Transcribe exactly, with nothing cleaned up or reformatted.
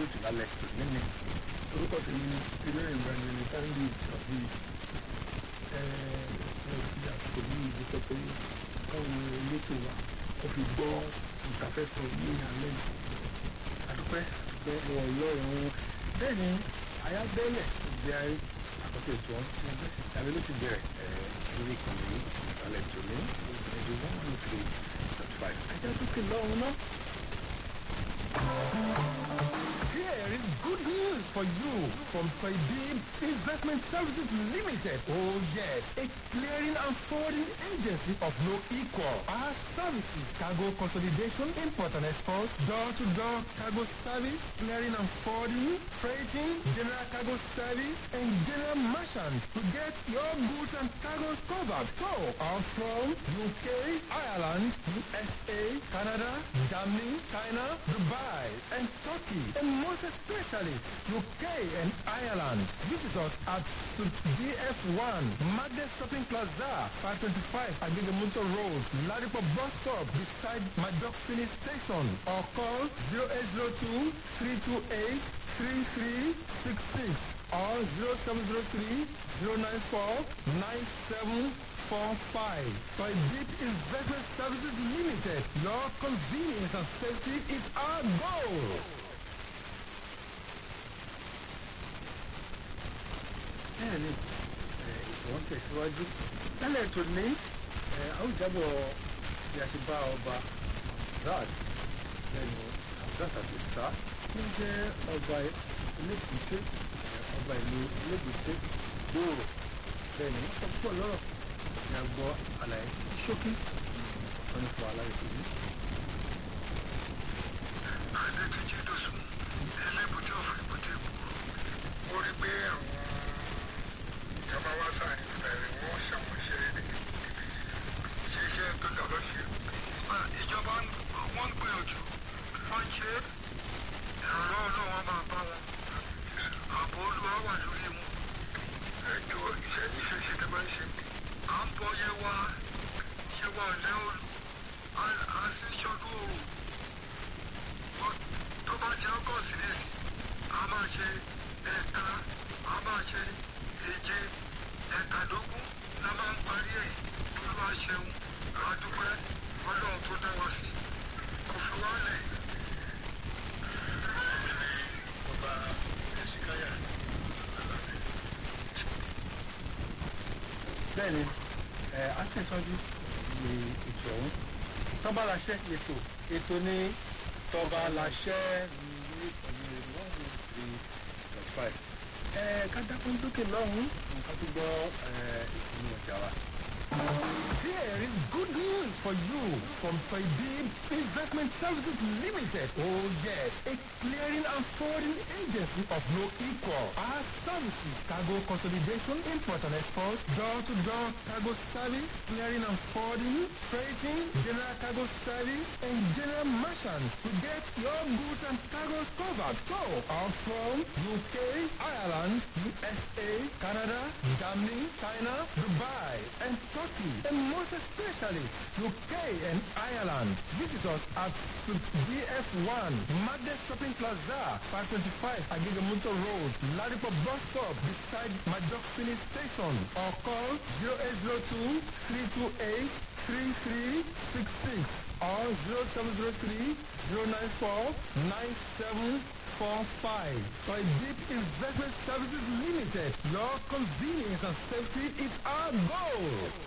ètò lálẹ́ nínú. orúkọ tèmi ni ilé ìgbàlè ní káńdì ìṣàbí àsìkò ní ibi sọ pé káwọn elétò wa kò fi gbọ́ ìtafẹ́sọ ní alẹ́ yìí. àdúpẹ́ àdúpẹ́ lọ́wọ́ ọlọ́run bẹ́ẹ̀ ni ayábẹ́lẹ̀ jẹ́ àkọ́kọ́ ètò ọ̀hún tàbí ló ti bẹ̀rẹ̀ lórí ìkànnì ní ìsàlẹ̀ tòní ẹ̀dùn one one three dot five ajá dúkìá lọ́run náà. Here is good news for you from Faidib Investment Services Limited. Oh yes, a clearing and forwarding agency of no equal. Our services, cargo consolidation, import and export, door-to-door cargo service, clearing and forwarding, freighting, general cargo service, and general merchants to get your goods and cargoes covered. So, are from U K, Ireland, U S A, Canada, Germany, China, Dubai, and Turkey, and most especially U K and Ireland. Visit us at D F one, Magnet Shopping Plaza, five twenty-five Agigamunto Road, Ladipo Bus Stop, beside Majok Finish Station, or call zero eight zero two, three two eight, three three six six or zero seven zero three, zero nine four, nine seven four five. For Deep Investment Services Limited, your convenience and safety is our goal. bẹ́ẹ̀ ni ìwọ̀n tẹ̀síwájú lálẹ́ ètò ní àwùjábọ̀ bí a ṣe bá ọba Hamzat lẹ́nu Hamzat Adisa tó jẹ́ ọba Elégùṣe ọba ìlú Elégùṣe gbòòrò bẹ́ẹ̀ ni wọ́n sọ púpọ̀ lọ́rọ̀ ní agbọ́ àlàyé ṣókí wọn ní fún àlàyé tó ní. Adétúnjì Dòsùn ẹlẹ́bùjọ́ fún ìbùdó ìbò ó rí pé àwọn ìjọba wa sáàrin ìbẹ̀rẹ̀ wọ́n ṣàmúṣe ṣiṣẹ́ tó lọ lọ́sẹ̀. ìjọba wọn ń gbìyànjú wọ́n ṣe ìrànlọ́wọ́ náà wọ́n máa bá wọn ààbò olúwa wà lórí wọn. ẹjọ́ ìṣẹ́yìn ṣe ṣe tẹ́ bá ń ṣe à ń bọ yé wa ṣé wà lẹ́ olú a sì ṣọdún òru tó bá jẹ́ ọkọ̀ sílẹ̀ a máa ṣe ẹ̀ka a máa ṣe èje ẹ̀kàdógún la máa ń parí ẹ̀ tó ló wá ṣeun àdúpẹ́ ọlọ́run tó dá wa sí kò fi wá lẹ̀. ọba ẹ̀sìkáyà alábẹ́. bẹ́ẹ̀ ni a tẹ̀síwájú ní ètò ọ̀hún tọ́ba láṣẹ ètò ètò ní tọ́ba láṣẹ ní ìkànnì one one three dot five kádàkùn dókè lọ́hùn nǹkan tó gbọ́ ìpinnu ọjà wa. There is good news for you from Faidib Investment Services Limited. Oh yes, a clearing and forwarding agency of no equal. Our services, cargo consolidation, import and export, door-to-door cargo service, clearing and forwarding, freighting, general cargo service, and general merchants to get your goods and cargoes covered. So, are from U K, Ireland, U S A, Canada, Germany, China, Dubai, and Turkey, and most especially U K and Ireland. Visit us at D F one, Magnet Shopping Plaza, five twenty-five Agigamunto Road, Ladipo Bus Stop, beside Majok Finish Station, or call zero eight zero two, three two eight, three three six six or zero seven zero three, zero nine four, nine seven four five. For Deep Investment Services Limited, your convenience and safety is our goal.